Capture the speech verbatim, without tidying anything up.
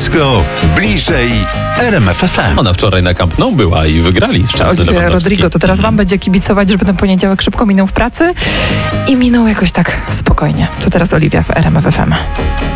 blisko, bliżej R M F F M. Ona wczoraj na Camp Nou była i wygrali. Olivia Rodrigo, to teraz wam będzie kibicować, żeby ten poniedziałek szybko minął w pracy i minął jakoś tak spokojnie. To teraz Oliwia w R M F F M.